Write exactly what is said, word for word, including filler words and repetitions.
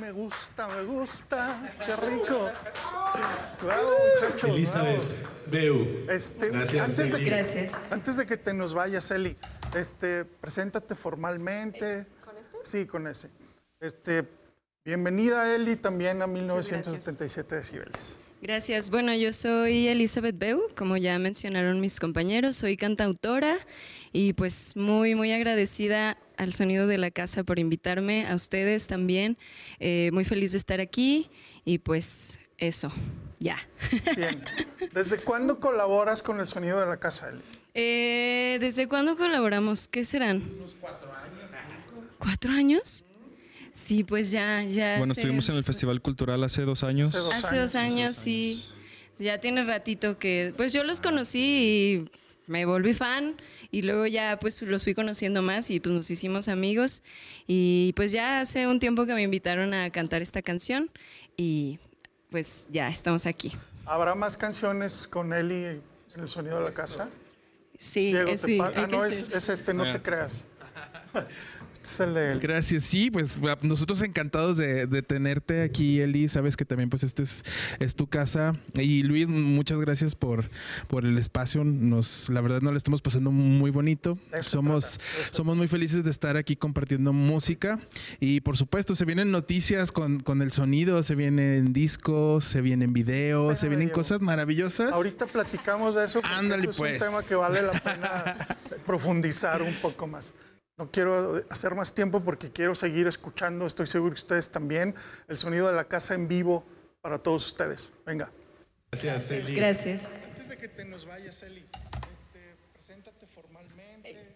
me gusta, me gusta. Qué rico. Bravo, muchachos. Elizabeth Beu. Este, Gracias, antes, de Eli. que, Gracias. antes de que te nos vayas, Eli, este, preséntate formalmente. ¿Con este? Sí, con ese. Este, bienvenida, Eli, también a mil novecientos gracias. setenta y siete decibeles. Gracias. Bueno, yo soy Elizabeth Beu, como ya mencionaron mis compañeros, soy cantautora y pues muy, muy agradecida al Sonido de la Casa por invitarme, a ustedes también. Eh, muy feliz de estar aquí y pues eso, ya. Bien. ¿Desde cuándo colaboras con el Sonido de la Casa, Eli? Eh, ¿Desde cuándo colaboramos? ¿Qué serán? Unos cuatro años. Cinco. ¿Cuatro años? Sí, pues ya, ya. Bueno, sé. estuvimos en el Festival Cultural hace dos años. Hace dos Hace dos años, años, sí. Ya tiene ratito que, pues yo los conocí y me volví fan y luego ya pues los fui conociendo más y pues nos hicimos amigos y pues ya hace un tiempo que me invitaron a cantar esta canción y pues ya estamos aquí. ¿Habrá más canciones con Eli en el Sonido de la Casa? Sí, Diego, eh, te sí. pa- hay ah, que no, es, hacer. es este, no te creas. Este es el de Eli. Gracias, sí, pues nosotros encantados de, de tenerte aquí, Eli. Sabes que también pues este es, es tu casa. Y Luis, muchas gracias por, por el espacio. Nos, la verdad nos lo estamos pasando muy bonito. De eso Somos, trata, de eso somos muy felices de estar aquí compartiendo música. Y por supuesto, se vienen noticias con, con el sonido, se vienen discos, se vienen videos, Bueno, se vienen Diego, cosas maravillosas. Ahorita platicamos de eso porque Ándale, eso es pues. un tema que vale la pena profundizar un poco más. No quiero hacer más tiempo porque quiero seguir escuchando, estoy seguro que ustedes también, el Sonido de la Casa en vivo para todos ustedes. Venga. Gracias, Eli. Gracias. Antes de que te nos vayas, Eli, este, preséntate formalmente.